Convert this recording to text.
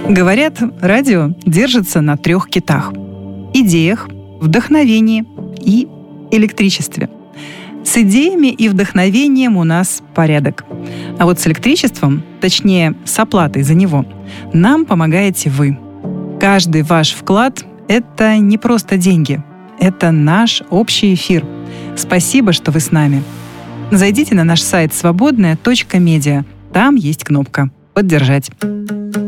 Говорят, радио держится на 3 китах: идеях, вдохновении и электричестве. С идеями и вдохновением у нас порядок. А вот с электричеством, точнее, с оплатой за него, нам помогаете вы. Каждый ваш вклад – это не просто деньги. Это наш общий эфир. Спасибо, что вы с нами. Зайдите на наш сайт свободная.медиа. Там есть кнопка «Поддержать».